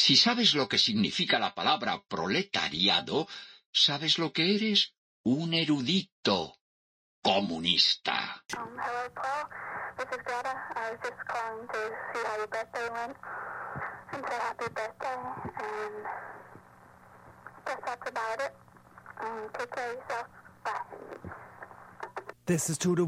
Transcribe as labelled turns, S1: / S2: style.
S1: Si sabes lo que significa la palabra proletariado, sabes lo que eres: un erudito comunista.
S2: Hello, Paul. This is Greta. I was just calling to see how your birthday went and say happy birthday. And I guess that's about it. Take care of yourself. Bye.
S3: This is to the